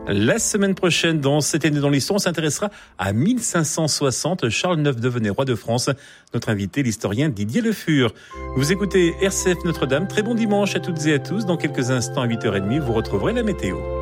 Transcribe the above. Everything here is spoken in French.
La semaine prochaine, dans C'était né dans l'histoire, on s'intéressera à 1560. Charles IX devenait roi de France. Notre invité, l'historien Didier Le Fur. Vous écoutez RCF Notre-Dame. Très bon dimanche à toutes et à tous. Dans quelques instants, à 8h30, vous retrouverez la météo.